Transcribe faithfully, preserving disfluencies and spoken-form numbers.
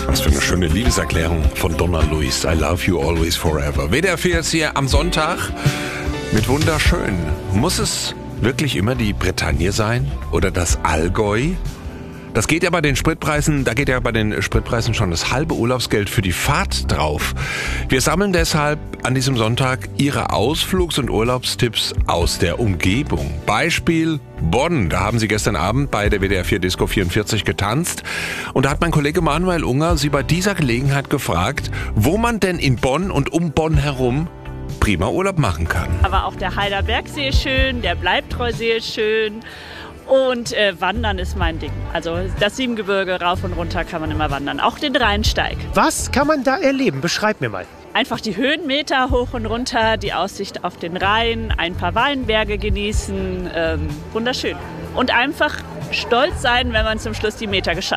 Was für eine schöne Liebeserklärung von Donna Luis. I love you always forever. W D R vier jetzt hier am Sonntag mit wunderschön. Muss es wirklich immer die Bretagne sein oder das Allgäu? Das geht ja bei den Spritpreisen, da geht ja bei den Spritpreisen schon das halbe Urlaubsgeld für die Fahrt drauf. Wir sammeln deshalb an diesem Sonntag Ihre Ausflugs- und Urlaubstipps aus der Umgebung. Beispiel Bonn, da haben Sie gestern Abend bei der W D R vier Disco vierundvierzig getanzt. Und da hat mein Kollege Manuel Unger Sie bei dieser Gelegenheit gefragt, wo man denn in Bonn und um Bonn herum prima Urlaub machen kann. Aber auch der Heiderbergsee ist schön, der Bleibtreusee ist schön. Und äh, Wandern ist mein Ding. Also das Siebengebirge, rauf und runter kann man immer wandern. Auch den Rheinsteig. Was kann man da erleben? Beschreib mir mal. Einfach die Höhenmeter hoch und runter, die Aussicht auf den Rhein, ein paar Weinberge genießen. Ähm, wunderschön. Und einfach stolz sein, wenn man zum Schluss die Meter geschafft hat.